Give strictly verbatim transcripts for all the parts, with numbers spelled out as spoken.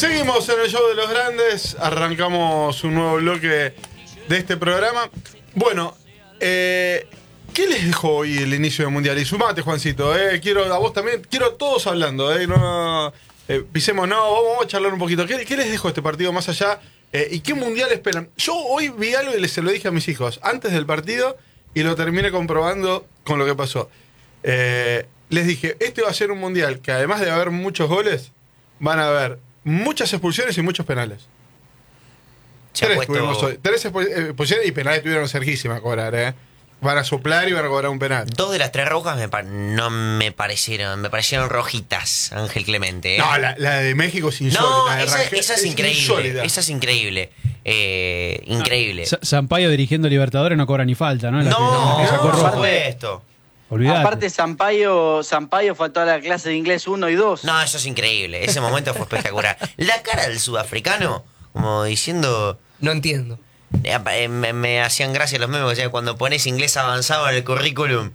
Seguimos en el show de los grandes, arrancamos un nuevo bloque de este programa. Bueno, eh, ¿qué les dejó hoy el inicio del Mundial? Y sumate, Juancito, eh, quiero a vos también, quiero a todos hablando, eh, no eh, pisemos, no, vamos a charlar un poquito. ¿Qué, qué les dejó este partido más allá? Eh, ¿Y qué Mundial esperan? Yo hoy vi algo y les, se lo dije a mis hijos antes del partido y lo terminé comprobando con lo que pasó. Eh, les dije, este va a ser un Mundial que además de haber muchos goles, van a haber muchas expulsiones y muchos penales. Tres puesto... tuvimos hoy. Tres expulsiones y penales tuvieron cerquísima a cobrar, ¿eh? Van a soplar y van a cobrar un penal. Dos de las tres rojas me par... no me parecieron, me parecieron rojitas, Ángel Clemente. ¿eh? No, la, la de México es insólita. No, de esa, Rangel, esa es, es increíble. insólita. Esa es increíble. Eh, increíble. No. Sampaio dirigiendo Libertadores no cobra ni falta, ¿no? La no, que, la que sacó por roja. supuesto. Olvidate. Aparte, Sampaio, Sampaio faltó a la clase de inglés uno y dos. No, eso es increíble. Ese momento fue espectacular. La cara del sudafricano, como diciendo... No entiendo. Eh, me, me hacían gracia los memes, o sea, cuando pones inglés avanzado en el currículum.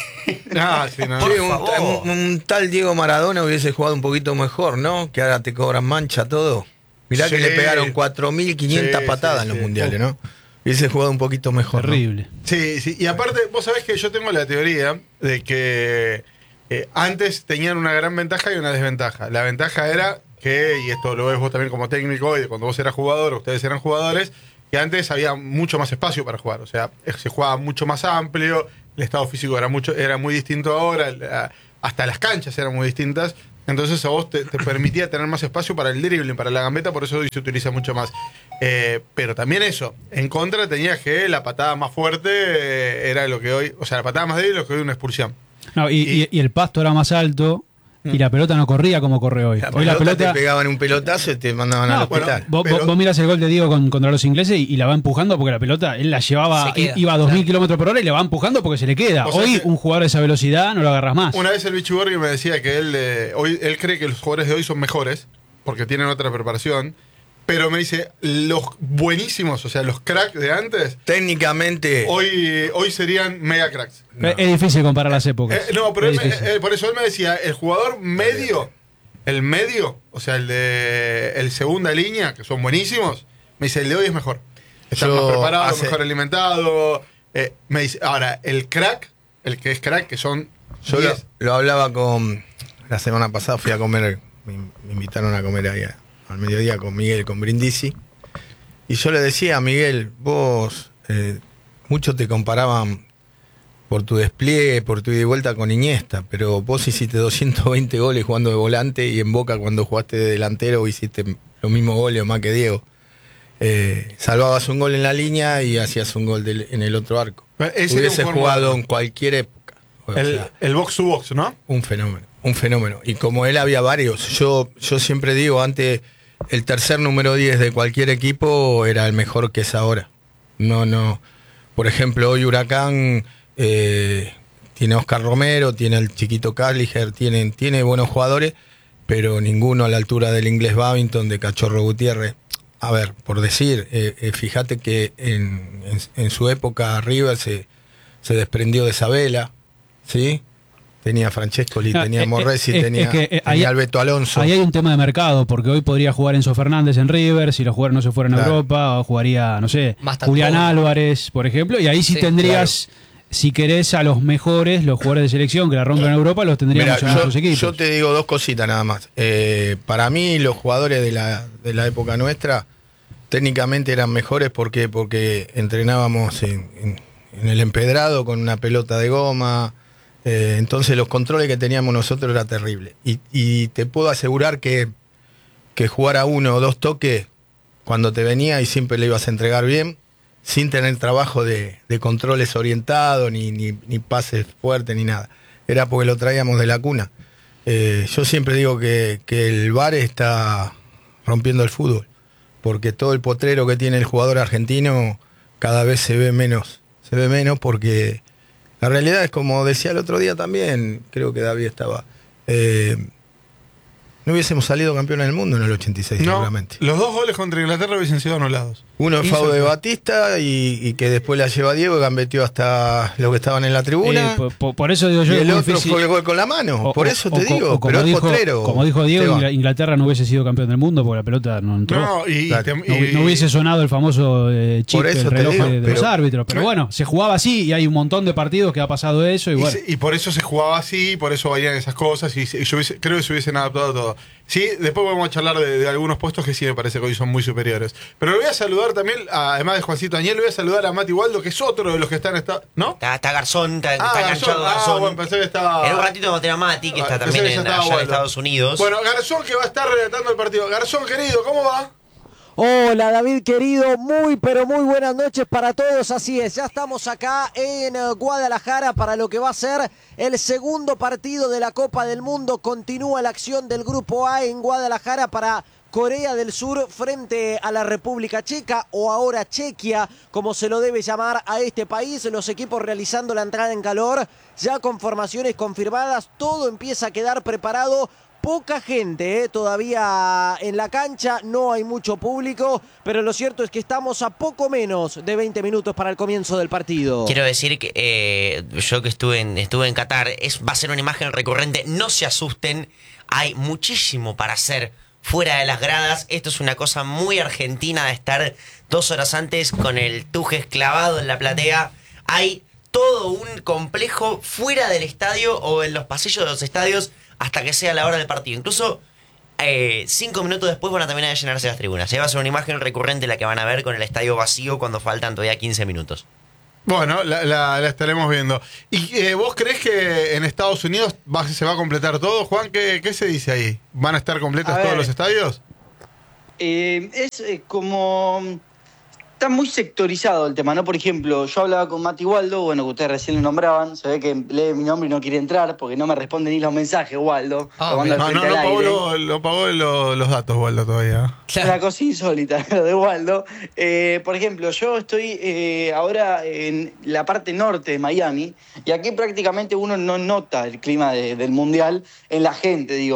Ah, sí, no. Por Sí, un, favor. un- un tal Diego Maradona hubiese jugado un poquito mejor, ¿no? Que ahora te cobran mancha todo. Mirá Sí. que le pegaron cuatro mil quinientas Sí, patadas sí, en los sí. mundiales, ¿no? Hubiese jugado un poquito mejor. ¿no? Terrible. Sí, sí. Y aparte, vos sabés que yo tengo la teoría de que eh, antes tenían una gran ventaja y una desventaja. La ventaja era que, y esto lo ves vos también como técnico, y de cuando vos eras jugador, ustedes eran jugadores, que antes había mucho más espacio para jugar. O sea, se jugaba mucho más amplio, el estado físico era mucho era muy distinto ahora, la- hasta las canchas eran muy distintas. Entonces a vos te, te permitía tener más espacio para el dribbling, para la gambeta, por eso hoy se utiliza mucho más. Eh, pero también eso, en contra tenías que la patada más fuerte eh, era lo que hoy, o sea, la patada más débil lo que hoy una expulsión. No, y, Y- y- y el pasto era más alto y la pelota no corría como corre hoy. La Hoy la pelota pelota. te pegaban un pelotazo y te mandaban No, al bueno, hospital. Vos, pero- vos- vos mirás el gol de Diego con- contra los ingleses y, y la va empujando porque la pelota, él la llevaba, Se queda, iba a dos mil claro. kilómetros por hora y la va empujando porque se le queda. O sea Hoy que- un jugador de esa velocidad no lo agarras más. Una vez el Bichi Borghi me decía que él, eh, hoy, él cree que los jugadores de hoy son mejores porque tienen otra preparación, pero me dice, los buenísimos, o sea, los cracks de antes, Técnicamente, hoy, hoy serían mega cracks. Es- Es difícil comparar las épocas. Eh, no, pero Es él me- difícil. eh, por eso él me decía, el jugador medio, el medio, o sea, el de el segunda línea, que son buenísimos, me dice, el de hoy es mejor. Están Yo más preparados, hace- mejor alimentados. Eh, me dice, ahora, el crack, el que es crack, que son yo lo, diez. lo hablaba con... La semana pasada fui a comer, me, me invitaron a comer ahí a- al mediodía con Miguel, con Brindisi. Y yo le decía a Miguel, vos, eh, muchos te comparaban por tu despliegue, por tu ida y vuelta con Iniesta, pero vos hiciste doscientos veinte goles jugando de volante y en Boca cuando jugaste de delantero hiciste los mismos goles o más que Diego. Eh, salvabas un gol en la línea y hacías un gol del- en el otro arco. Ese era Hubiese un jugador jugado moderno. en cualquier época. O El, sea, el box to box, ¿no? un fenómeno, un fenómeno. Y como él había varios, yo, yo siempre digo, antes el tercer número diez de cualquier equipo era el mejor que es ahora. No, no. Por ejemplo, hoy Huracán eh, tiene a Oscar Romero, tiene al chiquito Carliger, tiene, tiene buenos jugadores, pero ninguno a la altura del inglés Babington, de Cachorro Gutiérrez. A ver, por decir, eh, eh, fíjate que en, en, en su época River se, se desprendió de Sabela, ¿sí? Tenía a Francescoli, Ah, tenía a eh, Morresi, eh, tenía, es que, eh, tenía ahí- al Beto Alonso. Ahí hay un tema de mercado, porque hoy podría jugar Enzo Fernández en River, si los jugadores no se fueran a Claro. Europa, o jugaría, no sé, Más Julián tampón. Álvarez, por ejemplo, y ahí sí, Sí, tendrías, si querés, a los mejores, los jugadores de selección que la rompen en Europa, los tendríamos Mirá, en nuestros yo, equipos. yo te digo dos cositas nada más. Eh, para mí, los jugadores de la, de la época nuestra técnicamente eran mejores. ¿Por qué? Porque entrenábamos en, en- en el empedrado con una pelota de goma. Eh, entonces, los controles que teníamos nosotros era terrible. Y, y te puedo asegurar que, que jugar a uno o dos toques, cuando te venía y siempre le ibas a entregar bien, sin tener trabajo de, de controles orientados, ni, ni, ni pases fuertes, ni nada. Era porque lo traíamos de la cuna. Eh, yo siempre digo que, que el V A R está rompiendo el fútbol, porque todo el potrero que tiene el jugador argentino cada vez se ve menos. Se ve menos porque la realidad es, como decía el otro día también, creo que David estaba, eh, no hubiésemos salido campeones del mundo en el ochenta y seis, No, seguramente. los dos goles contra Inglaterra hubiesen sido anulados. Uno Hizo fue de que- Batista y, y que después la lleva Diego y gambeteó hasta los que estaban en la tribuna. Eh, por, por- por eso digo y yo que el es muy otro difícil. fue el gol con la mano. O- por o- eso o te co- digo, o como pero es dijo, potrero. como dijo Diego, Esteban. Ingl- Inglaterra no hubiese sido campeón del mundo porque la pelota no entró. No, y, Claro. te- No, y- no hubiese sonado el famoso eh, chip, Por eso el te reloj digo, de, de los pero- árbitros. Pero bueno, se jugaba así y hay un montón de partidos que ha pasado eso. Y, y bueno. se- y por eso se jugaba así, por eso valían esas cosas. Y, se- y yo hubiese- creo que se hubiesen adaptado todo. Sí, después vamos a charlar de, de algunos puestos que sí me parece que hoy son muy superiores. Pero le voy a saludar también, a- además de Juancito Añel, le voy a saludar a Mati Waldo, que es otro de los que están. Esta, ¿No? Está, está Garzón, está, está Ah, enganchado Garzón. Garzón. Ah, bueno, pensé que estaba- En un ratito vamos a tener a Mati, que Ah, está pensé también que ya en, estaba allá en Waldo. Estados Unidos. Bueno, Garzón que va a estar relatando el partido. Garzón, querido, ¿cómo va? Hola David querido, muy pero muy buenas noches para todos, así es, ya estamos acá en eh, Guadalajara para lo que va a ser el segundo partido de la Copa del Mundo. Continúa la acción del Grupo A en Guadalajara para Corea del Sur frente a la República Checa, o ahora Chequia, como se lo debe llamar a este país. Los equipos realizando la entrada en calor, ya con formaciones confirmadas, todo empieza a quedar preparado. Poca gente eh, todavía en la cancha, no hay mucho público, pero lo cierto es que estamos a poco menos de veinte minutos para el comienzo del partido. Quiero decir que eh, yo que estuve en, estuve en Qatar, es, va a ser una imagen recurrente. No se asusten, hay muchísimo para hacer fuera de las gradas. Esto es una cosa muy argentina de estar dos horas antes con el Tujes clavado en la platea. Hay todo un complejo fuera del estadio o en los pasillos de los estadios hasta que sea la hora del partido. Incluso eh, cinco minutos después van a terminar de llenarse las tribunas. Se va a ser una imagen recurrente la que van a ver con el estadio vacío cuando faltan todavía quince minutos. Bueno, la, la- la estaremos viendo. ¿Y eh, vos crees que en Estados Unidos va- se va a completar todo? Juan, ¿qué, qué se dice ahí? ¿Van a estar completas A todos ver. los estadios? Eh, es eh, como... Está muy sectorizado el tema, ¿no? Por ejemplo, yo hablaba con Mati Waldo, bueno, que ustedes recién lo nombraban, se ve que lee mi nombre y no quiere entrar porque no me responde ni los mensajes, Waldo. Ah, lo mando al No, no, frente no al pagó, aire. lo- no pagó lo- los datos, Waldo, todavía. Una cosa insólita lo de Waldo. Eh, por ejemplo, yo estoy eh, ahora en la parte norte de Miami y aquí prácticamente uno no nota el clima de- del Mundial en la gente, digo.